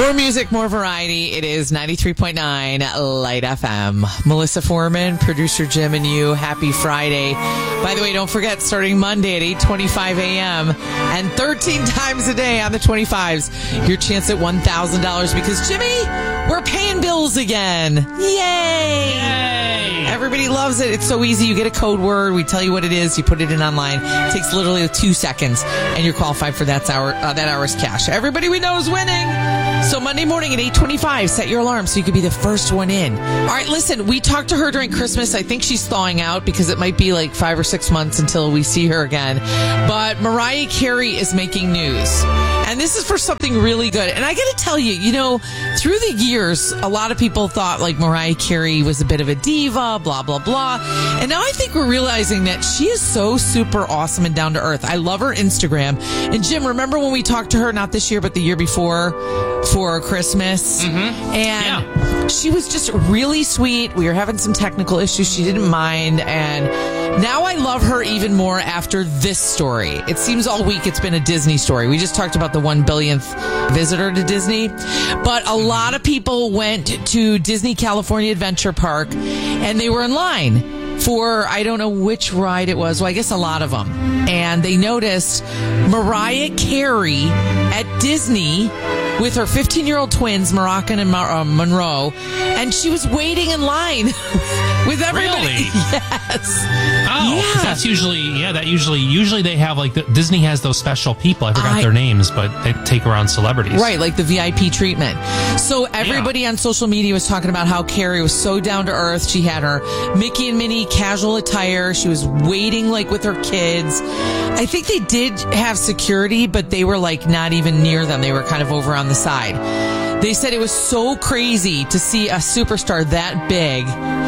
More music, more variety. It is 93.9 Light FM. Melissa Foreman, producer Jim, and you. Happy Friday. By the way, don't forget, starting Monday at 8:25 a.m. and 13 times a day on the 25s, your chance at $1,000 because, Jimmy, we're paying bills again. Yay! Yay! Everybody loves it. It's so easy. You get a code word. We tell you what it is. You put it in online. It takes literally 2 seconds, and you're qualified for that hour's cash. Everybody we know is winning. So Monday morning at 8:25, set your alarm so you could be the first one in. All right, listen, we talked to her during Christmas. I think she's thawing out because it might be like 5 or 6 months until we see her again. But Mariah Carey is making news. And this is for something really good. And I got to tell you, through the years, a lot of people thought like Mariah Carey was a bit of a diva, blah, blah, blah. And now I think we're realizing that she is so super awesome and down to earth. I love her Instagram. And Jim, remember when we talked to her, not this year, but the year before for Christmas? Mm-hmm. And she was just really sweet. We were having some technical issues. She didn't mind. And now I love her even more after this story. It seems all week it's been a Disney story. We just talked about the 1 billionth visitor to Disney. But a lot of people went to Disney California Adventure Park and they were in line for, I don't know which ride it was. Well, I guess a lot of them. And they noticed Mariah Carey at Disney with her 15-year-old twins, Moroccan and Monroe, and she was waiting in line with everybody. Really? Yes. Oh, yeah. That's usually they have like Disney has those special people. I forgot their names, but they take around celebrities. Right, like the VIP treatment. So everybody on social media was talking about how Carey was so down to earth. She had her Mickey and Minnie casual attire. She was waiting like with her kids. I think they did have security, but they were like not even near them. They were kind of over on the side. They said it was so crazy to see a superstar that big.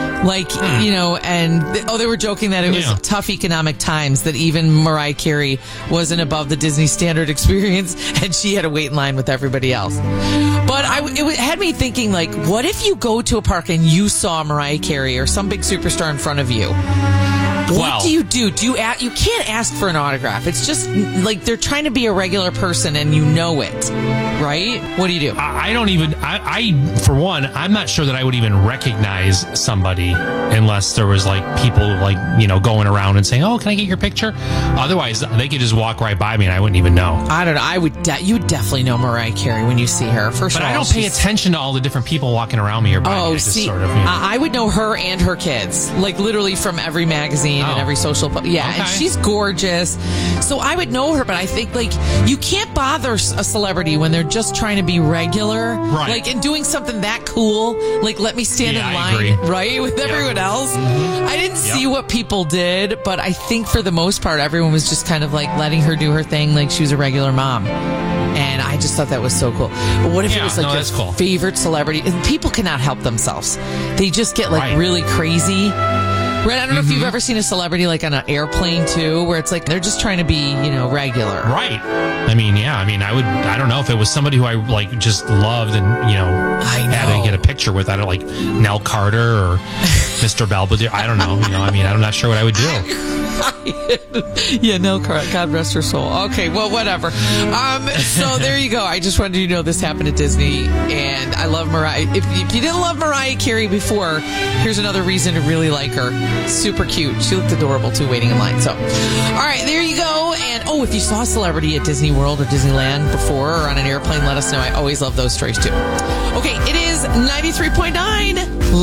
They were joking that it was tough economic times, that even Mariah Carey wasn't above the Disney standard experience, and she had to wait in line with everybody else. But it had me thinking, like, what if you go to a park and you saw Mariah Carey or some big superstar in front of you? What do you do? You can't ask for an autograph. It's just like they're trying to be a regular person and you know it, right? What do you do? For one, I'm not sure that I would even recognize somebody unless there was like people going around and saying, "Oh, can I get your picture?" Otherwise, they could just walk right by me and I wouldn't even know. I don't know. You would definitely know Mariah Carey when you see her. But I don't pay attention to all the different people walking around me or by me. I would know her and her kids, like literally from every magazine and every social. And she's gorgeous. So I would know her, but I think like you can't bother a celebrity when they're just trying to be regular, right? Like and doing something that cool, like let me stand in line, right, with everyone else. Mm-hmm. I didn't see what people did, but I think for the most part, everyone was just kind of like letting her do her thing, like she was a regular mom. And I just thought that was so cool. But what if it was like your favorite celebrity? And people cannot help themselves. They just get like really crazy. Right, I don't know if you've ever seen a celebrity like on an airplane too, where it's like they're just trying to be, regular. Right. I don't know if it was somebody who I like just loved and, had to get a picture with. I don't like Nell Carter or Mr. Belvedere. I don't know. I'm not sure what I would do. Yeah, Nell Carter, God rest her soul. Okay, well, whatever. So there you go. I just wanted you to know this happened at Disney, and I love Mariah. If you didn't love Mariah Carey before, here's another reason to really like her. Super cute. She looked adorable too, waiting in line. So, all right, there you go. And if you saw a celebrity at Disney World or Disneyland before or on an airplane, let us know. I always love those stories too. Okay, it is 93.9.